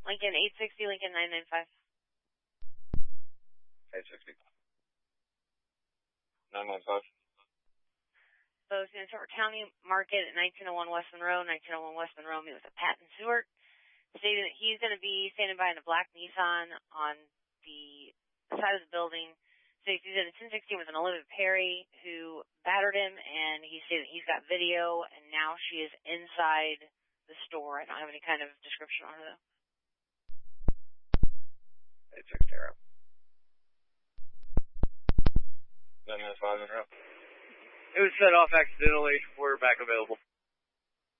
Lincoln 860, Lincoln 995. 860. 995. So it's going to Silver County Market at 1901 West Monroe, 1901 West Monroe, meet with a Patton Stewart, stating that he's going to be standing by in a black Nissan on the side of the building. So he's in a 1016 with an Olivia Perry who battered him, and he said that he's got video, and now she is inside the store. I don't have any kind of description on her, though. 860. 995 in route. It was set off accidentally. We're back available.